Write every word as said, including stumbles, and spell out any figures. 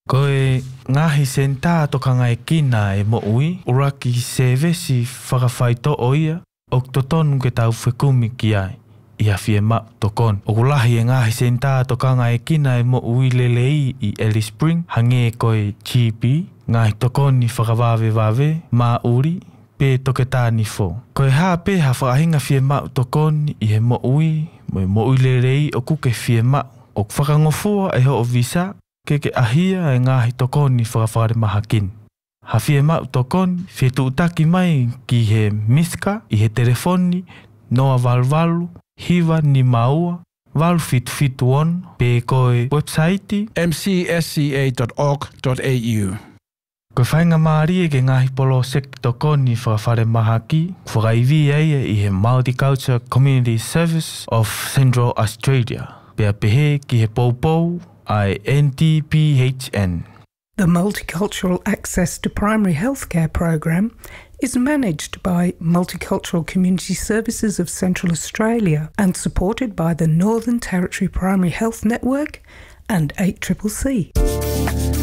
Ko e ngahi senta tokanga e kina e mo ui, ura ki se vesi whakawhaito o ia, o totonu ke tau whekumi ki ai. Ia fie ma tokon. O kulahi e ngahi senta tokanga e kina e mo ui lelei i Alice Spring, hange koe G P, ngahi tokoni whakawawe wawe, ma uri, pe toke tāni fo. Koe haa pe ha whakahinga fie ma tokoni i he mo ui, mo mo ui lelei o kuke fie ma. O whakangofua e ho o visa, ke ke ahia e ngahi tokoni whakawhare mahakin. Ha fie mau tokoni, fie tuutaki mai ki he miska, i he telefoni, noa valvalu, hiva ni maua, valu fitu fitu on, pe koe website m c s c a dot org dot a u. Koe whainga maari e ke ngahi polo sek tokoni whakawhare mahaki, whakaivi eia i he Multicultural Community Service of Central Australia. Pea pehe ki he poupou, I N D P H N. The Multicultural Access to Primary Healthcare program is managed by Multicultural Community Services of Central Australia and supported by the Northern Territory Primary Health Network and eight C C C.